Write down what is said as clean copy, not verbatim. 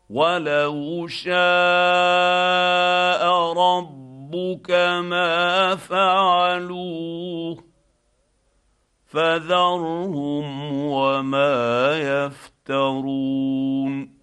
ولو شاء ربك ما فعلوه فذرهم وما يفترون.